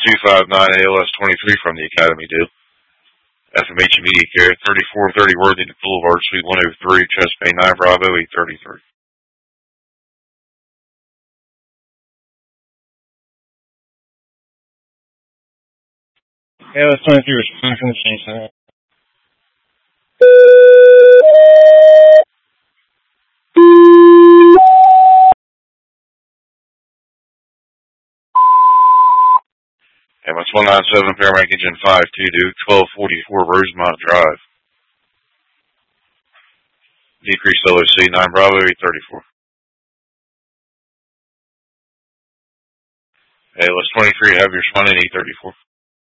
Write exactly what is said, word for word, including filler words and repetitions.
two five nine A L S twenty-three from the Academy, do. F M H immediate care, thirty-four thirty Worthington Boulevard, Suite one oh three, chest pain nine Bravo eight thirty-three. A L S twenty-three, responding from the change center. M S one nine seven, Paramedic Engine five two, Duke, twelve forty-four Rosemont Drive. Decrease L O C, nine Bravo eight thirty-four. A L S twenty-three, have your responding eight thirty-four.